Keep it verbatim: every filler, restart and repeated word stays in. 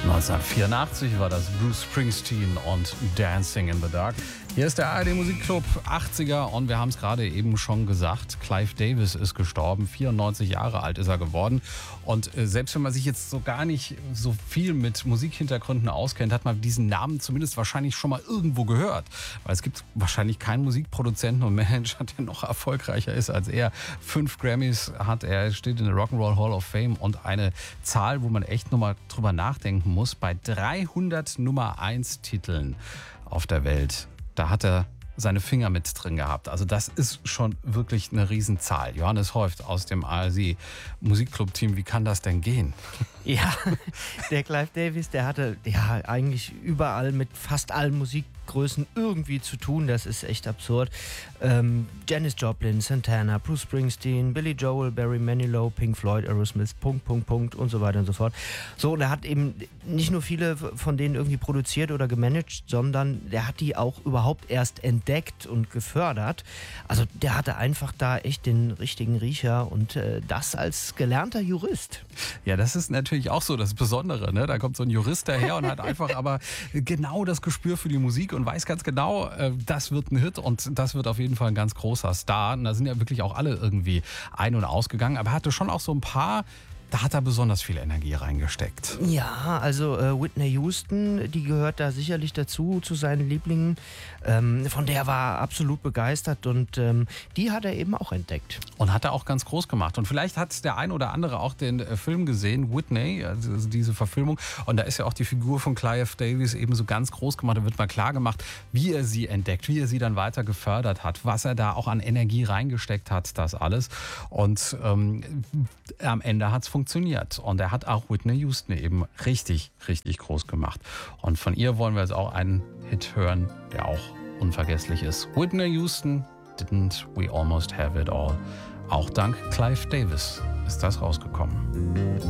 neunzehnhundertvierundachtzig war das Bruce Springsteen und Dancing in the Dark. Hier ist der A R D Musikclub achtziger und wir haben es gerade eben schon gesagt, Clive Davis ist gestorben, vierundneunzig Jahre alt ist er geworden. Und äh, selbst wenn man sich jetzt so gar nicht so viel mit Musikhintergründen auskennt, hat man diesen Namen zumindest wahrscheinlich schon mal irgendwo gehört. Weil es gibt wahrscheinlich keinen Musikproduzenten und Manager, der noch erfolgreicher ist als er. Fünf Grammys hat er, steht in der Rock'n'Roll Hall of Fame und eine Zahl, wo man echt nochmal drüber nachdenken muss, bei dreihundert Nummer eins Titeln auf der Welt. Da hat er seine Finger mit drin gehabt. Also das ist schon wirklich eine Riesenzahl. Johannes Häuft aus dem A R D Musikclub-Team, wie kann das denn gehen? Ja, der Clive Davis, der hatte ja eigentlich überall mit fast allen Musikgrößen irgendwie zu tun. Das ist echt absurd. Ähm, Janis Joplin, Santana, Bruce Springsteen, Billy Joel, Barry Manilow, Pink Floyd, Aerosmith, Punkt, Punkt, Punkt und so weiter und so fort. So, und er hat eben nicht nur viele von denen irgendwie produziert oder gemanagt, sondern der hat die auch überhaupt erst entdeckt und gefördert. Also der hatte einfach da echt den richtigen Riecher und äh, das als gelernter Jurist. Ja, das ist natürlich auch so das Besondere, ne? Da kommt so ein Jurist daher und hat einfach aber genau das Gespür für die Musik und weiß ganz genau, äh, das wird ein Hit und das wird auf jeden Fall ein ganz großer Star. Und da sind ja wirklich auch alle irgendwie ein- und ausgegangen, aber er hatte schon auch so ein paar. Da hat er besonders viel Energie reingesteckt. Ja, also äh, Whitney Houston, die gehört da sicherlich dazu, zu seinen Lieblingen. Ähm, von der war er absolut begeistert und ähm, die hat er eben auch entdeckt. Und hat er auch ganz groß gemacht. Und vielleicht hat der ein oder andere auch den äh, Film gesehen, Whitney, also diese Verfilmung. Und da ist ja auch die Figur von Clive Davis eben so ganz groß gemacht. Da wird mal klar gemacht, wie er sie entdeckt, wie er sie dann weiter gefördert hat, was er da auch an Energie reingesteckt hat, das alles. Und ähm, am Ende hat es funktioniert. Und er hat auch Whitney Houston eben richtig, richtig groß gemacht. Und von ihr wollen wir jetzt auch einen Hit hören, der auch unvergesslich ist. Whitney Houston, Didn't We Almost Have It All. Auch dank Clive Davis ist das rausgekommen.